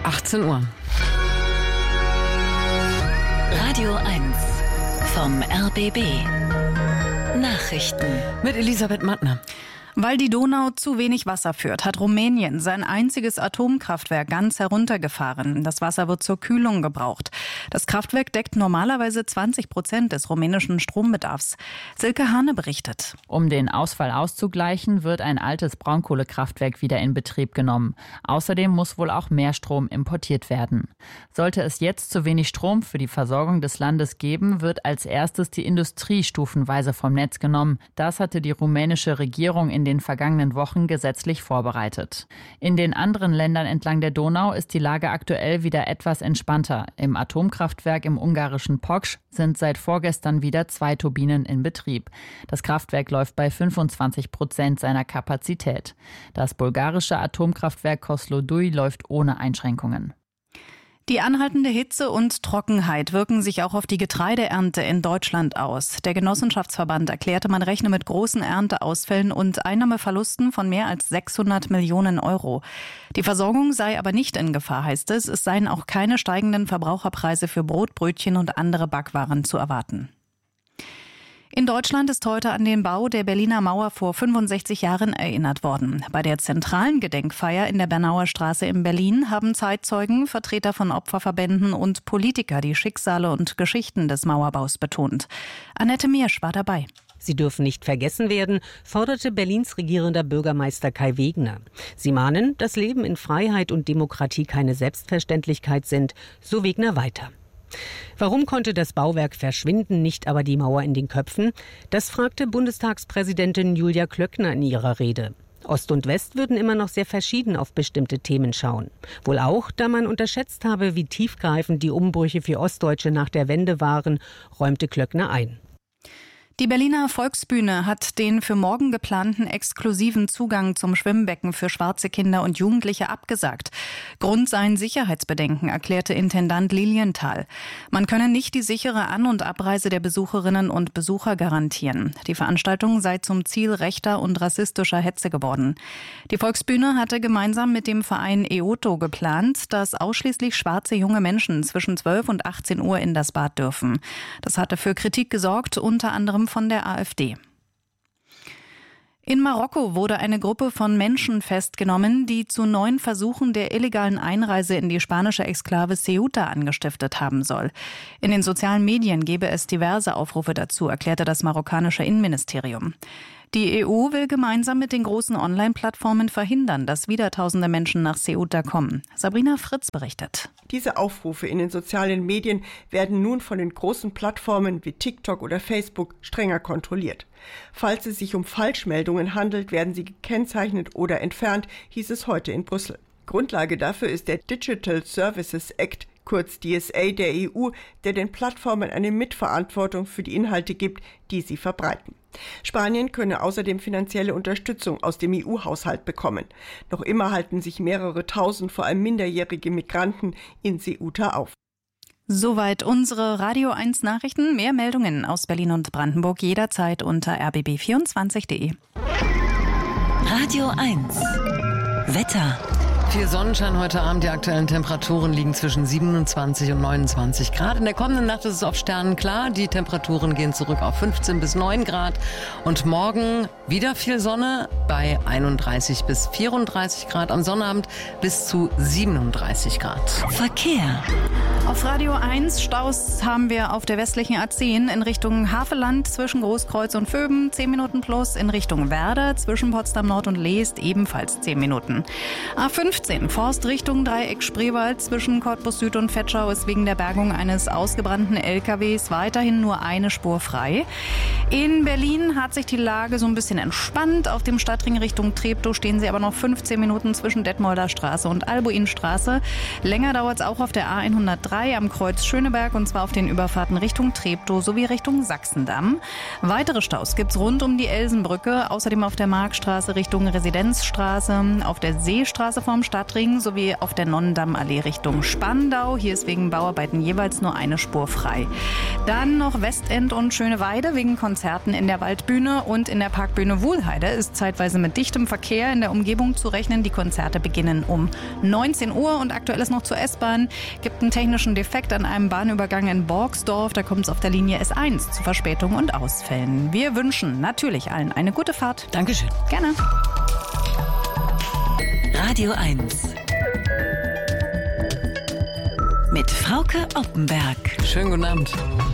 18 Uhr. Radio 1 vom RBB. Nachrichten. Mit Elisabeth Mattner. Weil die Donau zu wenig Wasser führt, hat Rumänien sein einziges Atomkraftwerk ganz heruntergefahren. Das Wasser wird zur Kühlung gebraucht. Das Kraftwerk deckt normalerweise 20% des rumänischen Strombedarfs. Silke Hane berichtet. Um den Ausfall auszugleichen, wird ein altes Braunkohlekraftwerk wieder in Betrieb genommen. Außerdem muss wohl auch mehr Strom importiert werden. Sollte es jetzt zu wenig Strom für die Versorgung des Landes geben, wird als erstes die Industrie stufenweise vom Netz genommen. Das hatte die rumänische Regierung in den vergangenen Wochen gesetzlich vorbereitet. In den anderen Ländern entlang der Donau ist die Lage aktuell wieder etwas entspannter. Im Atomkraftwerk im ungarischen Poksch sind seit vorgestern wieder 2 Turbinen in Betrieb. Das Kraftwerk läuft bei 25% seiner Kapazität. Das bulgarische Atomkraftwerk Kozloduy läuft ohne Einschränkungen. Die anhaltende Hitze und Trockenheit wirken sich auch auf die Getreideernte in Deutschland aus. Der Genossenschaftsverband erklärte, man rechne mit großen Ernteausfällen und Einnahmeverlusten von mehr als 600 Millionen Euro. Die Versorgung sei aber nicht in Gefahr, heißt es. Es seien auch keine steigenden Verbraucherpreise für Brot, Brötchen und andere Backwaren zu erwarten. In Deutschland ist heute an den Bau der Berliner Mauer vor 65 Jahren erinnert worden. Bei der zentralen Gedenkfeier in der Bernauer Straße in Berlin haben Zeitzeugen, Vertreter von Opferverbänden und Politiker die Schicksale und Geschichten des Mauerbaus betont. Annette Miersch war dabei. Sie dürfen nicht vergessen werden, forderte Berlins regierender Bürgermeister Kai Wegner. Sie mahnen, dass Leben in Freiheit und Demokratie keine Selbstverständlichkeit sind, so Wegner weiter. Warum konnte das Bauwerk verschwinden, nicht aber die Mauer in den Köpfen? Das fragte Bundestagspräsidentin Julia Klöckner in ihrer Rede. Ost und West würden immer noch sehr verschieden auf bestimmte Themen schauen. Wohl auch, da man unterschätzt habe, wie tiefgreifend die Umbrüche für Ostdeutsche nach der Wende waren, räumte Klöckner ein. Die Berliner Volksbühne hat den für morgen geplanten exklusiven Zugang zum Schwimmbecken für schwarze Kinder und Jugendliche abgesagt. Grund seien Sicherheitsbedenken, erklärte Intendant Lilienthal. Man könne nicht die sichere An- und Abreise der Besucherinnen und Besucher garantieren. Die Veranstaltung sei zum Ziel rechter und rassistischer Hetze geworden. Die Volksbühne hatte gemeinsam mit dem Verein EOTO geplant, dass ausschließlich schwarze junge Menschen zwischen 12 und 18 Uhr in das Bad dürfen. Das hatte für Kritik gesorgt, unter anderem von der AfD. In Marokko wurde eine Gruppe von Menschen festgenommen, die zu 9 Versuchen der illegalen Einreise in die spanische Exklave Ceuta angestiftet haben soll. In den sozialen Medien gebe es diverse Aufrufe dazu, erklärte das marokkanische Innenministerium. Die EU will gemeinsam mit den großen Online-Plattformen verhindern, dass wieder tausende Menschen nach Ceuta kommen. Sabrina Fritz berichtet. Diese Aufrufe in den sozialen Medien werden nun von den großen Plattformen wie TikTok oder Facebook strenger kontrolliert. Falls es sich um Falschmeldungen handelt, werden sie gekennzeichnet oder entfernt, hieß es heute in Brüssel. Grundlage dafür ist der Digital Services Act, kurz DSA der EU, der den Plattformen eine Mitverantwortung für die Inhalte gibt, die sie verbreiten. Spanien könne außerdem finanzielle Unterstützung aus dem EU-Haushalt bekommen. Noch immer halten sich mehrere tausend, vor allem minderjährige Migranten in Ceuta auf. Soweit unsere Radio 1 Nachrichten. Mehr Meldungen aus Berlin und Brandenburg jederzeit unter rbb24.de. Radio 1 Wetter. Viel Sonnenschein heute Abend. Die aktuellen Temperaturen liegen zwischen 27 und 29 Grad. In der kommenden Nacht ist es auf Sternen klar. Die Temperaturen gehen zurück auf 15 bis 9 Grad. Und morgen wieder viel Sonne bei 31 bis 34 Grad. Am Sonnabend bis zu 37 Grad. Verkehr. Auf Radio 1 Staus haben wir auf der westlichen A10 in Richtung Havelland zwischen Großkreuz und Vöben 10 Minuten plus. In Richtung Werder zwischen Potsdam Nord und Leest ebenfalls 10 Minuten. A15 Forst Richtung Dreieck Spreewald zwischen Cottbus Süd und Vetschau ist wegen der Bergung eines ausgebrannten LKWs weiterhin nur eine Spur frei. In Berlin hat sich die Lage so ein bisschen entspannt. Auf dem Stadtring Richtung Treptow stehen sie aber noch 15 Minuten zwischen Detmolder Straße und Albuinstraße. Länger dauert es auch auf der A103 am Kreuz Schöneberg und zwar auf den Überfahrten Richtung Treptow sowie Richtung Sachsendamm. Weitere Staus gibt's rund um die Elsenbrücke, außerdem auf der Markstraße Richtung Residenzstraße, auf der Seestraße vorm Stadtring sowie auf der Nonnendammallee Richtung Spandau. Hier ist wegen Bauarbeiten jeweils nur eine Spur frei. Dann noch Westend und Schöneweide wegen Konzerten in der Waldbühne und in der Parkbühne Wuhlheide ist zeitweise mit dichtem Verkehr in der Umgebung zu rechnen. Die Konzerte beginnen um 19 Uhr und aktuell ist noch zur S-Bahn. Gibt einen technischen Defekt an einem Bahnübergang in Borgsdorf. Da kommt es auf der Linie S1 zu Verspätungen und Ausfällen. Wir wünschen natürlich allen eine gute Fahrt. Dankeschön. Gerne. Radio 1 mit Frauke Oppenberg. Schönen guten Abend.